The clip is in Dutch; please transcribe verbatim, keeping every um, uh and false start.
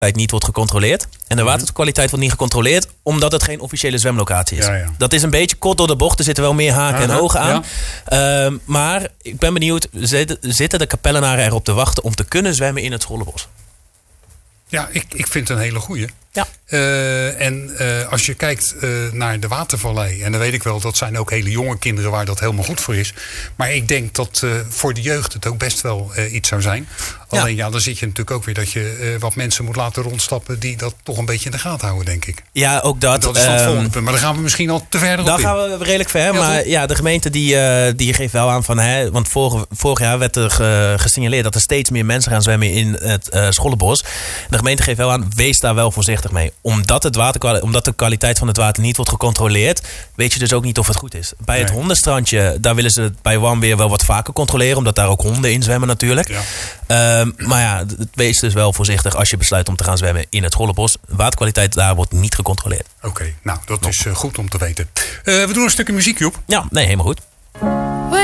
niet wordt gecontroleerd. En de waterkwaliteit wordt niet gecontroleerd omdat het geen officiële zwemlocatie is. Ja, ja. Dat is een beetje kort door de bocht. Er zitten wel meer haken Aha, en ogen aan. Ja. Uh, maar ik ben benieuwd, zitten de kapellenaren erop te wachten om te kunnen zwemmen in het Schollebos? Ja, ik, ik vind het een hele goeie. Ja. Uh, en uh, als je kijkt uh, naar de watervallei, en dan weet ik wel, dat zijn ook hele jonge kinderen waar dat helemaal goed voor is. Maar ik denk dat uh, voor de jeugd het ook best wel uh, iets zou zijn. Alleen ja. ja, dan zit je natuurlijk ook weer dat je uh, wat mensen moet laten rondstappen die dat toch een beetje in de gaten houden, denk ik. Ja, ook dat. En dat is dan het volgende punt. Maar dan gaan we misschien al te ver op Dan in. gaan we redelijk ver. Ja, maar toch? ja, de gemeente die, uh, die geeft wel aan van... Hè, want vorig, vorig jaar werd er uh, gesignaleerd dat er steeds meer mensen gaan zwemmen in het uh, Schollebos. De gemeente geeft wel aan, wees daar wel voorzichtig mee. Omdat, het water, omdat de kwaliteit van het water niet wordt gecontroleerd, weet je dus ook niet of het goed is. Bij nee. het hondenstrandje, daar willen ze het bij One weer wel wat vaker controleren. Omdat daar ook honden in zwemmen natuurlijk. Ja. Um, maar ja, wees dus wel voorzichtig als je besluit om te gaan zwemmen in het Schollebos. Waterkwaliteit daar wordt niet gecontroleerd. Oké, okay, nou dat is uh, goed om te weten. Uh, we doen een stukje muziek, Joep. Ja, nee, helemaal goed.